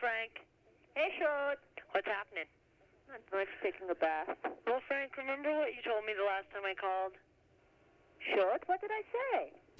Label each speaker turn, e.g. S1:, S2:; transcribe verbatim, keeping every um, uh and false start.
S1: Frank.
S2: Hey, Short.
S1: What's happening?
S2: Not much, taking a bath.
S1: Well, Frank, remember what you told me the last time I called?
S2: Short, what did I say?